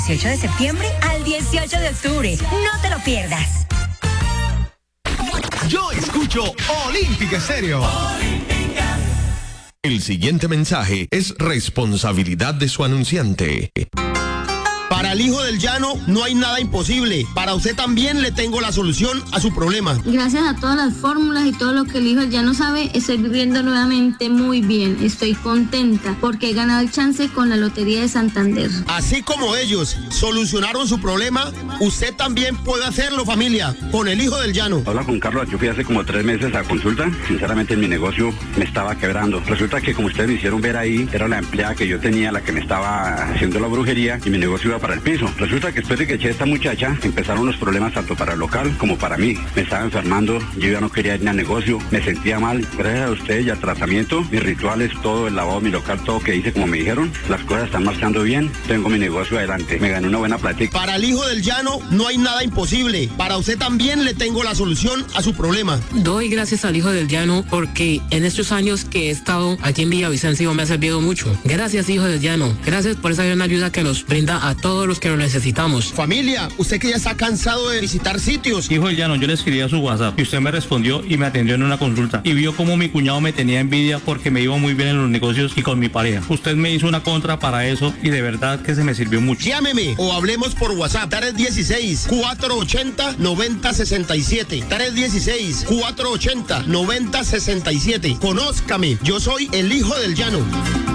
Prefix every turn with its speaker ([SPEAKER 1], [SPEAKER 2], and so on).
[SPEAKER 1] 18 de septiembre al 18 de octubre. No te lo pierdas.
[SPEAKER 2] Yo escucho Olímpica Estéreo.
[SPEAKER 3] El siguiente mensaje es responsabilidad de su anunciante.
[SPEAKER 4] Para el hijo del llano no hay nada imposible. Para usted también le tengo la solución a su problema.
[SPEAKER 5] Gracias a todas las fórmulas y todo lo que el hijo del llano sabe, estoy viviendo nuevamente muy bien. Estoy contenta porque he ganado el chance con la Lotería de Santander.
[SPEAKER 4] Así como ellos solucionaron su problema, usted también puede hacerlo, familia, con el hijo del llano.
[SPEAKER 6] Hola, Juan Carlos. Yo fui hace como 3 meses a consulta. Sinceramente, mi negocio me estaba quebrando. Resulta que, como ustedes me hicieron ver ahí, era la empleada que yo tenía la que me estaba haciendo la brujería y mi negocio iba para el piso. Resulta que después de que eché a esta muchacha, empezaron los problemas tanto para el local como para mí. Me estaba enfermando, yo ya no quería ir al negocio, me sentía mal. Gracias a ustedes y al tratamiento, mis rituales, todo el lavado, mi local, todo que hice como me dijeron, las cosas están marchando bien, tengo mi negocio adelante. Me gané una buena plática.
[SPEAKER 4] Para el hijo del llano no hay nada imposible. Para usted también le tengo la solución a su problema.
[SPEAKER 7] Doy gracias al hijo del llano porque en estos años que he estado aquí en Villavicencio me ha servido mucho. Gracias, hijo del llano. Gracias por esa gran ayuda que nos brinda a todos los que lo necesitamos.
[SPEAKER 4] Familia, usted que ya está cansado de visitar sitios.
[SPEAKER 8] Hijo del llano, yo le escribí a su WhatsApp y usted me respondió y me atendió en una consulta y vio cómo mi cuñado me tenía envidia porque me iba muy bien en los negocios y con mi pareja. Usted me hizo una contra para eso y de verdad que se me sirvió mucho.
[SPEAKER 4] Llámeme o hablemos por WhatsApp. 316-480-9067. 316-480-9067. Conózcame, yo soy el hijo del llano.